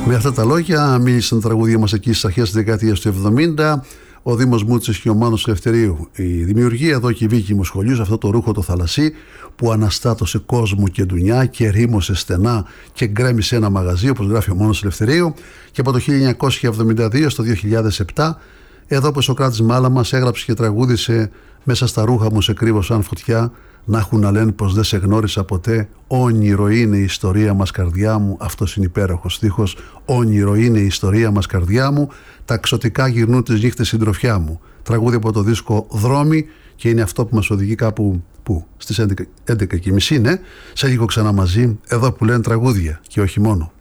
Με αυτά τα λόγια μίλησαν τα τραγούδια μας εκεί στις αρχές της δεκαετίας του 70, ο Δήμος Μούτσης και ο Μάνος Ελευθερίου. Η δημιουργία εδώ και η Βίκη Μοσχολιού, αυτό το ρούχο το θαλασσί που αναστάτωσε κόσμο και ντουνιά και ρήμωσε στενά και γκρέμισε ένα μαγαζί, όπως γράφει ο Μάνος Ελευθερίου. Και από το 1972 στο 2007, εδώ που ο Σωκράτης Μάλαμας έγραψε και τραγούδισε «Μέσα στα ρούχα μου σε κρύβω σαν φωτιά, να έχουν να λένε πως δεν σε γνώρισα ποτέ, όνειρο είναι η ιστορία μας καρδιά μου». Αυτός είναι υπέροχος στίχος. «Όνειρο είναι η ιστορία μας καρδιά μου, τα ξωτικά γυρνούν τις νύχτες συντροφιά μου». Τραγούδι από το δίσκο Δρόμοι, και είναι αυτό που μας οδηγεί κάπου στις 11:30, ναι, σε λίγο ξανά μαζί, εδώ που λένε τραγούδια και όχι μόνο.